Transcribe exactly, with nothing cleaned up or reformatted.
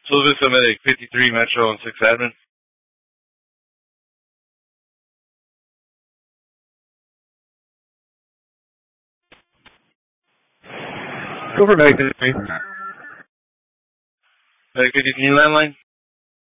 Silver Vista Medic, fifty-three Metro and six Admin. Silver Medic, fifty-three. Medic fifty-three landline.